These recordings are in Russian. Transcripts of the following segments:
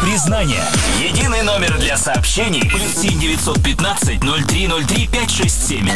признания. Единый номер для сообщений. +7 915 0303 567.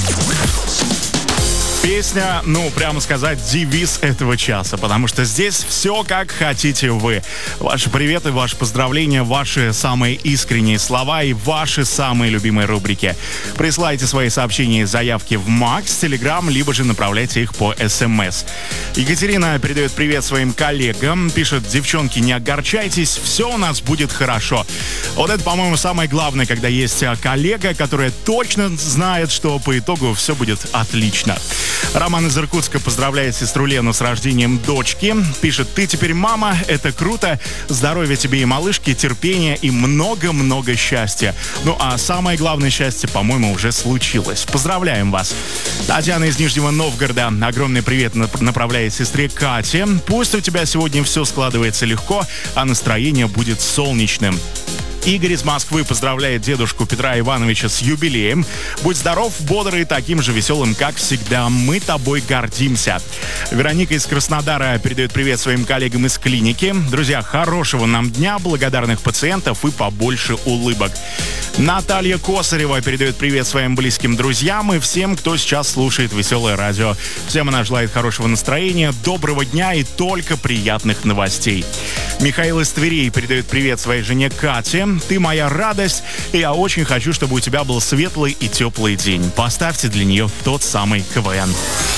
Песня, прямо сказать, девиз этого часа, потому что здесь все как хотите вы. Ваши приветы, ваши поздравления, ваши самые искренние слова и ваши самые любимые рубрики. Присылайте свои сообщения и заявки в Макс, Телеграм, либо же направляйте их по СМС. Екатерина передает привет своим коллегам, пишет: девчонки, не огорчайтесь, все у нас будет хорошо. Вот это, по-моему, самое главное, когда есть коллега, которая точно знает, что по итогу все будет отлично. Роман из Иркутска поздравляет сестру Лену с рождением дочки. Пишет: ты теперь мама, это круто. Здоровья тебе и малышке, терпения и много-много счастья. Ну а самое главное счастье, по-моему, уже случилось. Поздравляем вас. Татьяна из Нижнего Новгорода огромный привет направляет сестре Кате. Пусть у тебя сегодня все складывается легко, а настроение будет солнечным. Игорь из Москвы поздравляет дедушку Петра Ивановича с юбилеем. Будь здоров, бодрый и таким же веселым, как всегда. Мы тобой гордимся. Вероника из Краснодара передает привет своим коллегам из клиники. Друзья, хорошего нам дня, благодарных пациентов и побольше улыбок. Наталья Косарева передает привет своим близким друзьям и всем, кто сейчас слушает веселое радио. Всем она желает хорошего настроения, доброго дня и только приятных новостей. Михаил из Твери передает привет своей жене Кате. Ты моя радость, и я очень хочу, чтобы у тебя был светлый и теплый день. Поставьте для нее тот самый КВН.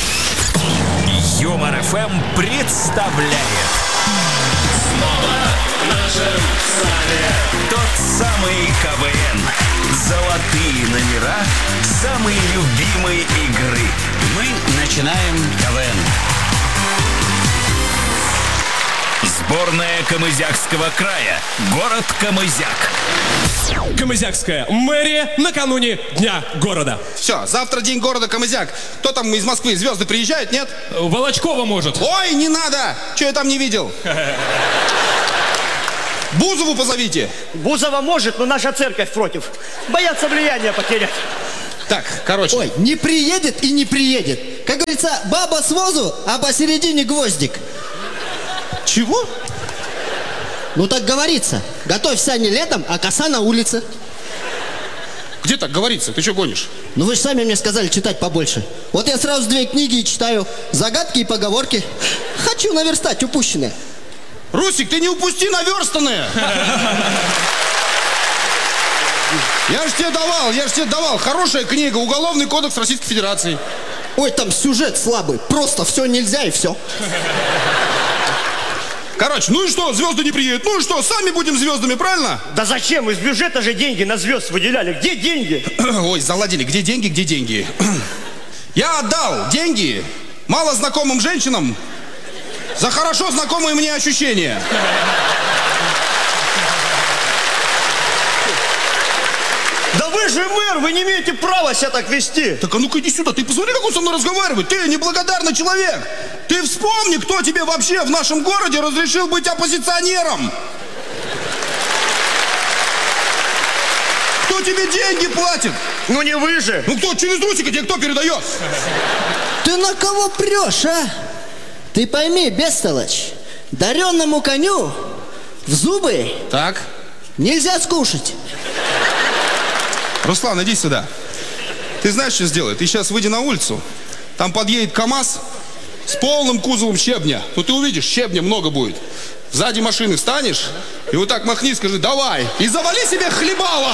Юмор ФМ представляет. Снова в нашем зале тот самый КВН. Золотые номера самой любимой игры. Мы начинаем КВН. Сборная Камызякского края. Город Камызяк. Камызякская мэрия накануне Дня города. Все, завтра день города Камызяк. Кто там из Москвы? Звезды приезжают, нет? Волочкова может. Ой, не надо! Че я там не видел? Бузову позовите. Бузова может, но наша церковь против. Боятся влияния потерять. Так, короче. Ой, не приедет и не приедет. Как говорится, баба с возу, а посередине гвоздик. Чего? Ну так говорится. Готовь сани летом, а коса на улице. Где так говорится? Ты что гонишь? Ну вы же сами мне сказали читать побольше. Вот я сразу 2 книги и читаю. Загадки и поговорки. Хочу наверстать упущенное. Русик, ты не упусти наверстанное. Я ж тебе давал. Хорошая книга. Уголовный кодекс Российской Федерации. Ой, там сюжет слабый. Просто все нельзя и все. Короче, ну и что, звезды не приедут? Ну и что, сами будем звездами, правильно? Да зачем? Из бюджета же деньги на звезд выделяли. Где деньги? Ой, заладили. Где деньги? Я отдал деньги мало знакомым женщинам за хорошо знакомые мне ощущения. Да вы же мэр, вы не имеете права себя так вести. Так а ну-ка иди сюда, ты посмотри, как он со мной разговаривает. Ты неблагодарный человек. Ты вспомни, кто тебе вообще в нашем городе разрешил быть оппозиционером. Кто тебе деньги платит? Ну не вы же. Ну кто, через Русика тебе кто передает? Ты на кого прешь, а? Ты пойми, бестолочь, даренному коню в зубы Так. нельзя скушать. Руслан, иди сюда. Ты знаешь, что сделай? Ты сейчас выйди на улицу. Там подъедет КамАЗ с полным кузовом щебня. Ну ты увидишь, щебня много будет. Сзади машины встанешь и вот так махни, скажи «давай» и завали себе хлебало.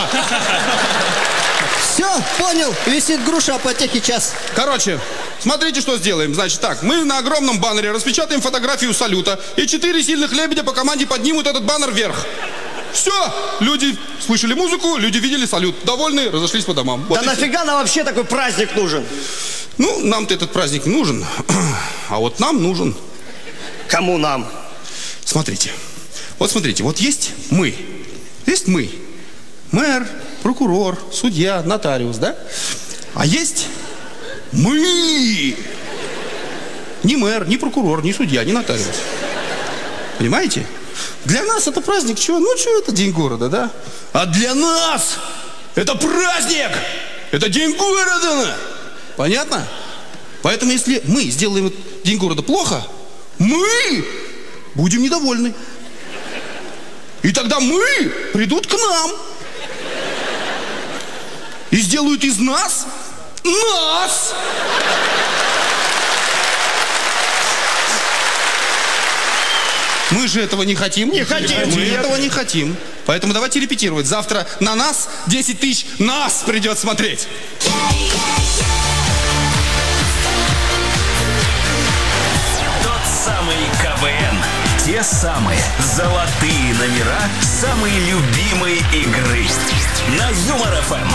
Все, понял, висит груша апотеки час. Короче, смотрите, что сделаем. Значит так, мы на огромном баннере распечатаем фотографию салюта, и 4 сильных лебедя по команде поднимут этот баннер вверх. Все, люди слышали музыку, люди видели салют. Довольны, разошлись по домам. Вот да нафига нам вообще такой праздник нужен? Ну, нам-то этот праздник не нужен, а вот нам нужен. Кому нам? Смотрите, вот есть мы. Мэр, прокурор, судья, нотариус, да? А есть мы. Ни мэр, ни прокурор, ни судья, ни нотариус. Понимаете? Для нас это праздник, чего? Ну, что это день города, да? А для нас это праздник! Это день города! Понятно? Поэтому, если мы сделаем день города плохо, мы будем недовольны. И тогда мы придут к нам. И сделают из нас нас. Мы же этого не хотим. Не хотим. Мы Нет. этого не хотим. Поэтому давайте репетировать. Завтра на нас 10 тысяч нас придет смотреть. Тот самый КВН. Те самые золотые номера самой любимой игры. На Юмор ФМ.